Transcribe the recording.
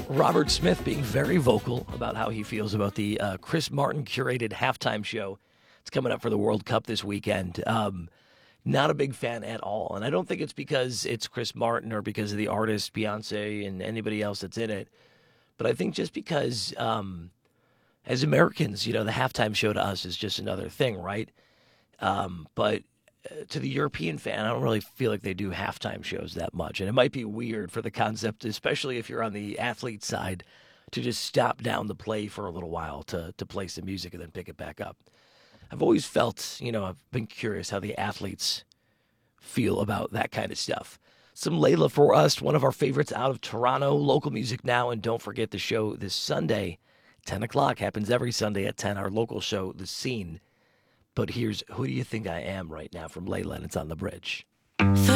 Robert Smith being very vocal about how he feels about the Chris Martin curated halftime show. It's coming up for the World Cup this weekend. Not a big fan at all. And I don't think it's because it's Chris Martin or because of the artist, Beyonce, and anybody else that's in it. But I think just because as Americans, the halftime show to us is just another thing, right? But to the European fan, I don't really feel like they do halftime shows that much. And it might be weird for the concept, especially if you're on the athlete side, to just stop down the play for a little while to play some music and then pick it back up. I've always felt, I've been curious how the athletes feel about that kind of stuff. Some Layla for us, one of our favorites out of Toronto, local music now. And don't forget the show this Sunday, 10 o'clock, happens every Sunday at 10, our local show, The Scene. But here's Who Do You Think I Am right now from Layla, and it's on the bridge.